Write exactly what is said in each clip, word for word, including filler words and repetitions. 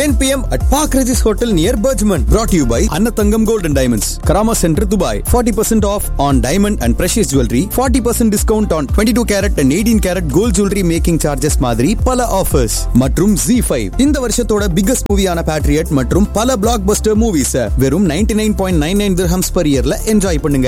ten p.m. at Park Regis Hotel near Bergman. Brought to you by Annatangam Gold and Diamonds, Karama Center, Dubai. forty percent off on diamond and precious jewelry. forty percent discount on twenty-two carat and eighteen carat gold jewelry making charges மாதிரி பல offers. மற்றும் Z five இந்த வருஷத்தோட biggest மூவியான Patriot மற்றும் பல blockbuster movies வெறும் ninety-nine point nine nine dirhams per yearல enjoy பண்ணுங்க.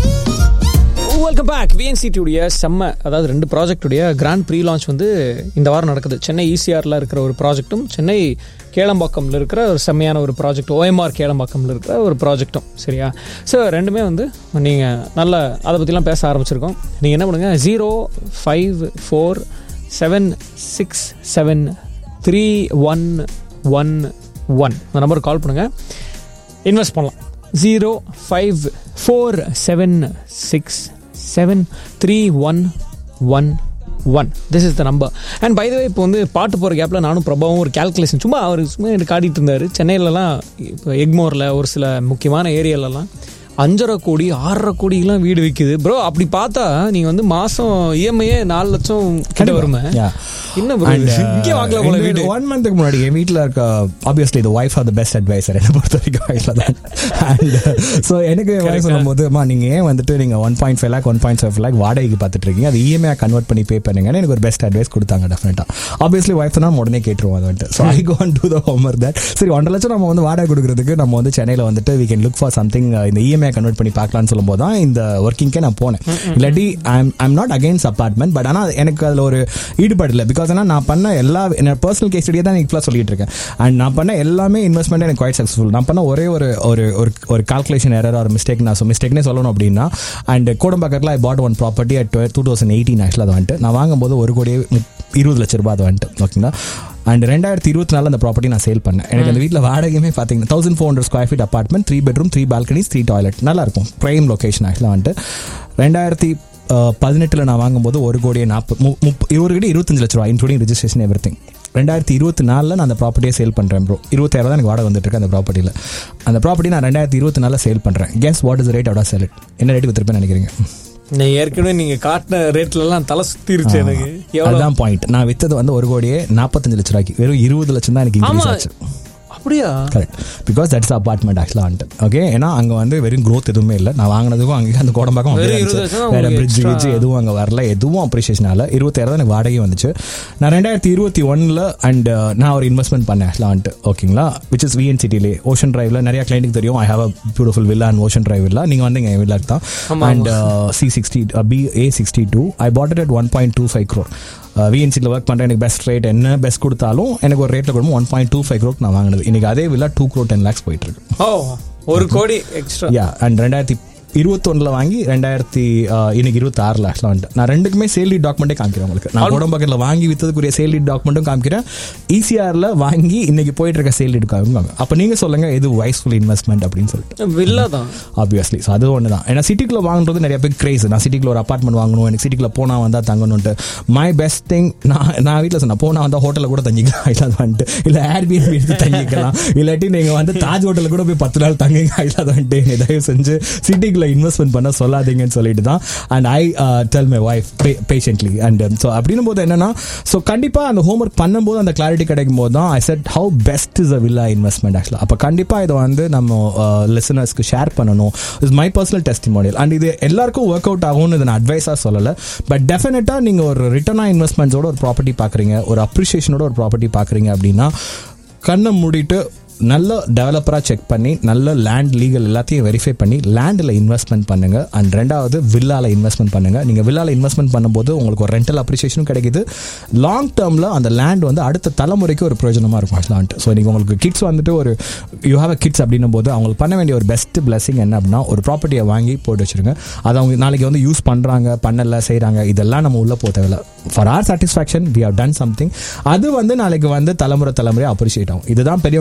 Welcome back. விஎன்சிடியுடைய செம்ம, அதாவது ரெண்டு ப்ராஜெக்டுடைய கிராண்ட் ப்ரீ லான்ச் வந்து இந்த வாரம் நடக்குது. சென்னை ஈசிஆரில் இருக்கிற ஒரு ப்ராஜெக்ட்டும், சென்னை கேளம்பாக்கம்ல இருக்கிற ஒரு செம்மையான ஒரு ப்ராஜெக்ட், ஓஎம்ஆர் கேளம்பாக்கம்ல இருக்கிற ஒரு ப்ராஜெக்டும். சரியா? ஸோ ரெண்டுமே வந்து நீங்கள் நல்ல அதை பற்றிலாம் பேச ஆரம்பிச்சிருக்கோம். நீங்கள் என்ன பண்ணுங்கள், zero five four seven six seven three one one one இந்த நம்பருக்கு கால் பண்ணுங்கள், இன்வெஸ்ட் பண்ணலாம். Zero five four seven six seven three one one one this is the number. And by the வே, இப்போ வந்து பாட்டு போகிற கேப்பில் நானும் பிரபாவும் ஒரு கேல்குலேஷன் சும்மா அவர் சும்மா எனக்கு காட்டிகிட்டு இருந்தார். சென்னையிலலாம் இப்போ எக்மோரில் ஒரு சில முக்கியமான ஏரியாலலாம் அஞ்சரை கோடி ஆறரை கோடிலாம் வீடு விற்கிது ப்ரோ. அப்படி பார்த்தா நீங்கள் வந்து மாதம் இஎம்ஐயே நாலு லட்சம் கிட்ட வருமே. என்ன இங்கே வாங்கலாம் போல வீடு. ஒன் மந்த்துக்கு முன்னாடி என் வீட்டில் இருக்க obviously the wife R the best advisor என்னை பொறுத்த வரைக்கும் வயசில் தான். அண்ட் ஸோ எனக்கு வயசு சொல்லும் போது அம்மா நீங்கள் ஏன் வந்துட்டு நீங்கள் one point five lakh one point five lakh வாடகைக்கு பார்த்துட்டு இருக்கீங்க, அது இஎம்ஐ கன்வெர்ட் பண்ணி பே பண்ணுங்கன்னு எனக்கு ஒரு பெஸ்ட் அட்வைஸ் கொடுத்தாங்க. டெஃபினட்டாக ஆப்வியஸ்லி வைஃப் தான் உடனே கேட்டுருவோம் அது வந்துட்டு. So I cone to the homework that சரி ஒன்றரை லட்சம் நம்ம வந்து வாடகை கொடுக்குறதுக்கு நம்ம வந்து சென்னையில் வந்துட்டு we can look for something இந்த இஎம்ஐ கன்வெர்ட் பண்ணி பார்க்கலான்னு சொல்லும் போது தான் இந்த ஒர்க்கிங்கே நான் போனேன். இல்லாட்டி I'm I'm not against apartment, but ஆனால் எனக்கு அதில் ஒரு ஈடுபாடு இல்லை. பிகாஸ் ஆனால் நான் பண்ண எல்லா என்னோட பர்சனல் கேஸ் ஸ்டடியை தான் எனக்கு இப்பலாம் சொல்லிட்டு இருக்கேன். அண்ட் நான் பண்ண எல்லாமே இன்வெஸ்ட்மெண்ட் எனக்கு குவைட் சக்ஸஸ்ஃபுல். நான் பண்ண ஒரே ஒரு ஒரு ஒரு கால்குலேஷன் எரர் ஒரு மிஸ்டேக் நான் மிஸ்டேக்னே சொல்லணும் அப்படின்னா, and கோடம்பாக்கத்தில் I pot one property at two thousand eighteen ஆக்சுவலாக அதை வந்துட்டு நான் வாங்கும்போது ஒரு கோடி இருபது லட்ச ரூபாய் அதை வந்துட்டு ஓகேங்களா. அண்ட் ரெண்டாயிரத்தி இருபத்தி நாலு அந்த ப்ராப்பர்ட்டி நான் சேல் பண்ணேன். எனக்கு அந்த வீட்டில் வாடகையுமே பார்த்தீங்கன்னா thousand four hundred square feet apartment, three bedroom, three balconies, three toilet, நல்லா இருக்கும், ப்ரைம் லொகேஷன் ஆக்சுவலாக வந்துட்டு. ரெண்டாயிரத்தி பதினெட்டில் நான் வாங்கும்போது ஒரு கோடியே நாற்பது முப் ஒரு கோடி இருபத்தஞ்சு லட்ச ரூபா இன்க்ளூடிங் ரெஜிஸ்ட்ரேஷன் எவ்ரி திங். ரெண்டாயிரத்தி இருபத்தி நாலில் நான் அந்த ப்ராப்பர்ட்டியை சேல் பண்ணுறேன் ப்ரோ. இருபத்தாயிரம் தான் எனக்கு வாடகை வந்துட்டு இருக்கு அந்த ப்ராப்பர்ட்டியில். அந்த ப்ராப்பர்ட்டி நான் ரெண்டாயிரத்தி இருபத்தி நாலில் சேல் பண்ணுறேன். Guess what is rate out of sell it? என்ன ரேட் வித்திருப்பேன்னு நினைக்கிறீங்க? நான் ஏற்கனவே நீங்க காட்டின ரேட்லாம் தலை சுத்திருச்சு எனக்கு. அதுதான் பாயிண்ட். நான் வித்தது வந்து ஒரு கோடியே நாற்பத்தஞ்சு லட்ச ரூபாய்க்கு, வெறும் இருபது லட்சம் தான் எனக்கு இன்க்ரீஸ் ஆச்சு. அப்படியா? கரெக்ட். பிகாஸ் தட்ஸ் அபார்ட்மெண்ட் ஆக்சுவலாக வந்துட்டு ஓகே. ஏன்னா அங்கே வந்து வெறும் க்ரோத் எதுவுமே இல்லை. நான் வாங்கினதுக்கும் அங்கே அந்த கோடம்பாக்கம் வேற பிரிட்ஜ் கிட்ஜ் எதுவும் அங்கே வரல, எதுவும் அப்ரிஷியேஷனால இருபத்தாயிரம் தான் எனக்கு வாடகை வந்துச்சு. நான் ரெண்டாயிரத்தி இருபத்தி ஒன்னில் அண்ட் நான் ஒரு இன்வெஸ்ட்மெண்ட் பண்ணேன் ஆக்சுவலாக வந்துட்டு ஓகேங்களா, விச் இஸ் விஎன்சிடிலே ஓஷன் டிரைவில். நிறைய கிளைண்ட்டுக்கு தெரியும் I have a beautiful villa and ocean drive villa. நீங்கள் வந்து எங்கள் வில்லா தான். And C sixty B A sixty two I bought it at one point two five crore. விஎன்சியில் work பண்ணுறேன். எனக்கு பெஸ்ட் ரேட் என்ன best கொடுத்தாலும் எனக்கு ஒரு ரேட்டில் கொடுக்கும் ஒன் பாயிண்ட் டூ ஃபைவ் க்ரோக் நான் வாங்கினது. இன்னைக்கு அதே villa two crore ten lakhs போயிட்டு இருக்கு. ஒரு கோடி எக்ஸ்ட்ரா. யா. அண்ட் ரெண்டாயிரத்தி இருபத்தொன்னில் வாங்கி ரெண்டாயிரத்தி இன்னைக்கு இருபத்தி ஆறில் ஆக்சுவலாக வந்துட்டு நான் ரெண்டுக்குமே சேல் டீட் டாக்குமெண்ட்டே காமிக்கிறேன் உங்களுக்கு. நான் கோடம்பாக்கத்தில் வாங்கி விற்றதுக்குரிய சேல் டீட் டாக்குமெண்ட்டும் காமிக்கிறேன், ஈசிஆரில் வாங்கி இன்னைக்கு போயிட்டு இருக்க சேல் டீட் காமிப்பாங்க. அப்போ நீங்கள் சொல்லுங்கள் எது வைஸ்ஃபுல் இன்வெஸ்ட்மெண்ட் அப்படின்னு சொல்லிட்டு. வில்லா தான் ஆப்வியஸ்லி. ஸோ அது ஒன்று தான். ஏன்னா சிட்டிக்குள்ள வாங்குறது நிறைய பேர் கிரேஸ். நான் சிட்டிக்குள்ள ஒரு அப்பார்ட்மெண்ட் வாங்கணும், எனக்கு சிட்டிக்குள்ள போனால் வந்தால் தங்கணும்ட்டு. மை பெஸ்ட் திங் நான் நான் வீட்டில் சொன்னேன், போனால் வந்தால் ஹோட்டலில் கூட தங்கிக்கலாம் இல்லாத வந்துட்டு, இல்லை ஏர்பிஎன்பி எடுத்து தங்கிக்கலாம், இல்லாட்டி நீங்கள் வந்து தாஜ் ஹோட்டலில் கூட போய் பத்து நாள் தங்கிங்க இல்லாத வந்துட்டு. தயவு செஞ்சு சிட்டிக்குள்ள இன்வெஸ்ட்மெண்ட் பண்ண சொல்லாதீங்கன்னு சொல்லிட்டு தான். And I tell my wife patiently. And so அப்படின்னும் போது என்னன்னா, ஸோ கண்டிப்பாக அந்த ஹோம்ஒர்க் பண்ணும்போது அந்த கிளாரிட்டி கிடைக்கும் போது தான் ஐ set how best is a villa investment ஆக்சுவலாக. அப்போ கண்டிப்பாக இதை வந்து நம்ம லிசனர்ஸ்க்கு ஷேர் பண்ணணும். Is my personal testimonial. And இது எல்லாருக்கும் ஒர்க் அவுட் ஆகும்னு இதை நான் அட்வைஸாக சொல்லலை. பட் டெஃபினட்டாக நீங்கள் ஒரு ரிட்டர்ன் ஆன் இன்வெஸ்ட்மெண்ட்ஸோட ஒரு ப்ராப்பர்ட்டி பார்க்குறீங்க, ஒரு அப்ரிஷியேஷனோட ஒரு ப்ராப்பர்ட்டி பார்க்குறீங்க அப்படின்னா கண்ணை மூடிட்டு நல்ல டெவலப்பராக செக் பண்ணி நல்ல லேண்ட் லீகல் எல்லாத்தையும் வெரிஃபை பண்ணி லேண்டில் இன்வெஸ்ட்மெண்ட் பண்ணுங்கள். அண்ட் ரெண்டாவது வில்லாவில் இன்வெஸ்ட்மெண்ட் பண்ணுங்கள். நீங்கள் வில்லாவில் இன்வெஸ்ட்மெண்ட் பண்ணும்போது உங்களுக்கு ஒரு ரெண்டல் அப்ரிசியேஷனும் கிடைக்குது. லாங் டேர்மில் அந்த லேண்ட் வந்து அடுத்த தலைமுறைக்கு ஒரு பிரயோஜனமாக இருக்கும் ஆக்சுவலாக. ஸோ நீங்கள் உங்களுக்கு கிட்ஸ் வந்துட்டு ஒரு யூ ஹேவ் அ கிட்ஸ் அப்படின்னும் போது அவங்களுக்கு பண்ண வேண்டிய ஒரு பெஸ்ட் பிளஸிங் என்ன அப்படின்னா, ஒரு ப்ராப்பர்ட்டியை வாங்கி போட்டு வச்சுருங்க. அதை அவங்க நாளைக்கு வந்து யூஸ் பண்ணுறாங்க, பண்ணலை, செய்கிறாங்க, இதெல்லாம் நம்ம உள்ளே போக தேவையில்லை. For R satisfaction we have done something. அது வந்து நாளைக்கு வந்து தலைமுறை தலைமுறையாக அப்ரிஷியேட் ஆகும். இதுதான் பெரியவங்க அப்பயே சொல்லி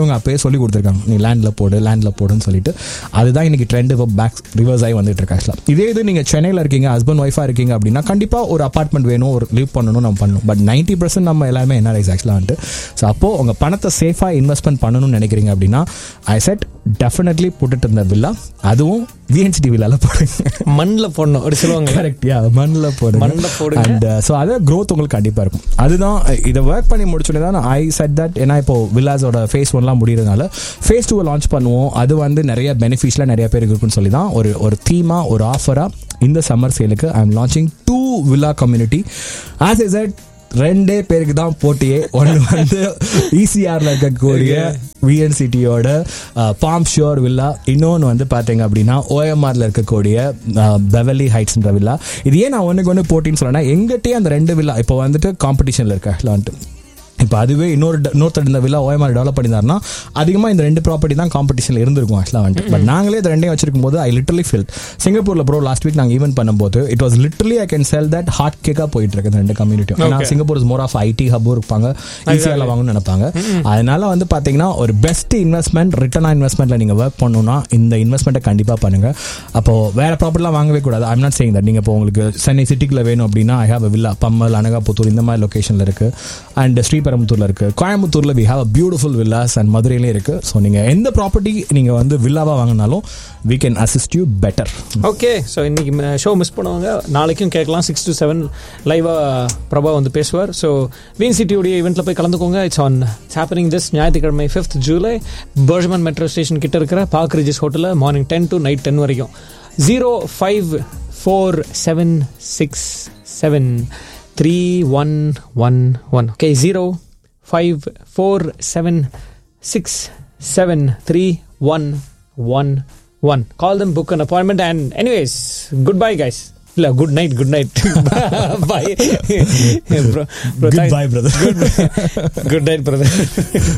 சொல்லி கொடுத்துருக்காங்க, நீ லேண்டில் போடு லேண்டில் போடுன்னு சொல்லிட்டு. அதுதான் இன்னைக்கு ட்ரெண்ட் இப்போ பேக் ரிவர்ஸ் ஆகி வந்துட்டு இருக்கு ஆக்சுவலாக. இதே இது நீங்கள் சென்னையில் இருக்கீங்க, ஹஸ்பண்ட் ஒய்ஃபாக இருக்கீங்க அப்படின்னா கண்டிப்பாக ஒரு அப்பார்ட்மெண்ட் வேணும், ஒரு லிவ் பண்ணணும், நம்ம பண்ணணும். பட் நைன்ட்டி பர்சன்ட் நம்ம எல்லாருமே என்ன ரைஸ் ஆக்சுவலாக வந்துட்டு. ஸோ அப்போது உங்கள் பணத்தை சேஃபாக இன்வெஸ்ட்மெண்ட் பண்ணணும்னு நினைக்கிறீங்க அப்படின்னா ஐ செட் டெஃபினெட்லி போட்டுட்டு இருந்த வில்லா, அதுவும் விஎன்சிடி வில்லால போடுங்க, மண்ணில் போடணும் அப்படி சொல்லுவாங்க. கரெக்ட், யா மண்ணில் போடுங்க, மண்ணில் போடுங்க. அண்ட் ஸோ அது க்ரோத் உங்களுக்கு கண்டிப்பாக இருக்கும். அதுதான் இதை ஒர்க் பண்ணி முடிச்சோடனே தான் ஐ செட் தட். ஏன்னா இப்போ வில்லாஸோட ஃபேஸ் ஒன்லாம் முடியறதுனால ஃபேஸ் டூவை லான்ச் பண்ணுவோம். அது வந்து நிறைய பெனிஃபிட்ஸ்லாம் நிறைய பேருக்கு இருக்குன்னு சொல்லி தான் ஒரு ஒரு தீமாக ஒரு ஆஃபராக இந்த சம்மர் சேலுக்கு I am launching two villa community. As is எட் ரெண்டே பேருக்கு தான் போட்டியே. ஒன்று வந்து இசிஆர்ல இருக்கக்கூடிய விஎன்சிட்டியோட பாம் ஷோர் வில்லா, இன்னொன்று வந்து பார்த்தீங்க அப்படின்னா ஓஎம்ஆர்ல இருக்கக்கூடிய பெவலி ஹைட்ஸ்ன்ற வில்லா. இது ஏன் நான் ஒன்றுக்கு ஒன்று போட்டின்னு சொன்னேன்னா, எங்கிட்டே அந்த ரெண்டு வில்லா இப்போ வந்துட்டு காம்படிஷனில் இருக்க. இப்போ அதுவே இன்னொரு இன்னொருத்தர் இந்த வில்லா ஓஎம்ஆர் டெவலப் பண்ணியிருந்தாருன்னா அதிகமாக இந்த ரெண்டு ப்ராப்பர்ட்டி தான் காம்படிஷனில் இருந்திருக்கும் ஆக்சுவலாக வந்துட்டு. பட் நாங்களே இந்த ரெண்டையும் வச்சிருக்கும் போது ஐ லிட்டரலி ஃபீல் சிங்கப்பூரில் ப்ரோ லாஸ்ட் வீக் நாங்கள் ஈவென்ட் பண்ணும்போது it was literally I can sell that heart கேக்காக போயிட்டு இருக்கு இந்த ரெண்டு கம்யூனிட்டியும். ஏன்னா Singapore is more of ID ஹப்பும் இருப்பாங்க, ஈஸியாக வாங்கணும்னு நினைப்பாங்க. அதனால வந்து பார்த்தீங்கன்னா ஒரு பெஸ்ட் இன்வெஸ்ட்மெண்ட், ரிட்டர்ன் ஆன் இன்வெஸ்ட்மெண்ட்டில் நீங்கள் ஒர்க் பண்ணணும்னா இந்த இன்வெஸ்ட்மெண்ட்டை கண்டிப்பாக பண்ணுங்கள். அப்போ வேறு ப்ராப்பர்ட்டிலாம் வாங்கவே கூடாது. I'm not saying that. நீங்கள் இப்போ உங்களுக்கு சென்னை சிட்டிக்குள்ள வேணும் அப்படின்னா I have a villa Pammal, Anakaputhur இந்த மாதிரி லொக்கேஷனில் இருக்குது. அண்ட் ஸ்ரீபெரும்புத்தூரில் இருக்குது, கோயம்புத்தூர்ல we have a beautiful villas and மதுரையிலே இருக்கு. ஸோ நீங்கள் எந்த ப்ராப்பர்ட்டி நீங்கள் வந்து வில்லாவாக வாங்கினாலும் we can assist you better. Okay, so இன்னைக்கு ஷோ மிஸ் பண்ணுவாங்க, நாளைக்கும் கேட்கலாம். சிக்ஸ் டு செவன் லைவாக பிரபா வந்து பேசுவார். ஸோ விஎன்சிடியோடைய ஈவெண்ட்டில் போய் கலந்துக்கோங்க. இட்ஸ் ஆன் ஹேப்பனிங் திஸ் ஞாயிற்றுக்கிழமை fifth July Burjuman metro station கிட்ட இருக்கிற பார்க் ரிஜிஸ் ஹோட்டலில் morning ten to night ten வரைக்கும். Zero five four seven six seven three one one one. Okay, zero five four seven six seven three one one one. Call them, book an appointment, and anyways, goodbye guys. Illa, good night, good night. Bye. Bro, bro, goodbye brother. Good, good night brother.